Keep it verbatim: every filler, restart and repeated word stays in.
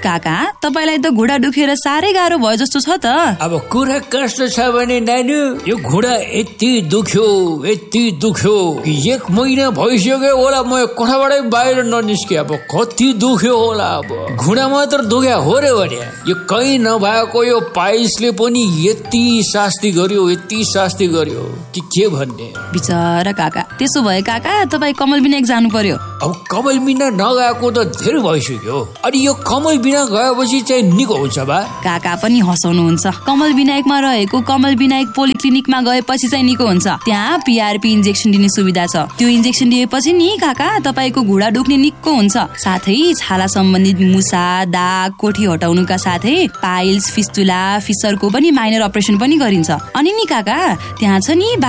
काका तपाईलाई त घुँडा दुखेर साह्रै गाह्रो भयो जस्तो छ त। अब कुरा कस्तो छ भने नानी, यो घुँडा यति दुख्यो यति दुख्यो कि एक महिना भइसक्यो होला म कोठाबाटै बाहिर ननिस्के। अब कति दुख्यो होला। अब घुँडा मात्र दुख्या हो रे भने यो कहीँ नभएको यो पाइल्सले पनि यति शास्ति गर्यो यति शास्ति गर्यो कि के भन्ने। बिचरा काका, त्यसो भए काका तपाईँ कमल विनायक जानु पर्यो। अब कमल बिना नगएको त धेरै भइसक्यो। अनि यो कमल बिना गएपछि चाहिँ निको हुन्छ बा? काका पनि हँसाउनुहुन्छ। कमल विनायकमा रहेको कमल विनायक पोलिक्लिनिकमा गएपछि चाहिँ निको हुन्छ। त्यहाँ पीआरपी इन्जेक्सन दिने सुविधा छ। त्यो इन्जेक्सन दिएपछि नि काका तपाईँको घुँडा दुख्ने निको हुन्छ। साथै छाला सम्बन्धित मुसा, दाग, कोठी हटाउनुका साथै पाइल्स, फिस्टुला, फिसरको पनि माइनर अपरेसन पनि गरिन्छ। अनि नि काका त्यहाँ छ नि